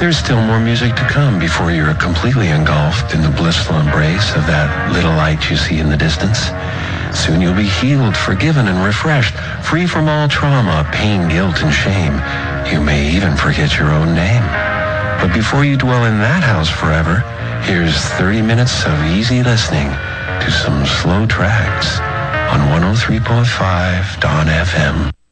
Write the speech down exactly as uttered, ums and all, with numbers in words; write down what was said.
There's still more music to come before you're completely engulfed in the blissful embrace of that little light you see in the distance. Soon you'll be healed, forgiven, and refreshed, free from all trauma, pain, guilt, and shame. You may even forget your own name. But before you dwell in that house forever, here's thirty minutes of easy listening to some slow tracks on one oh three point five Dawn F M.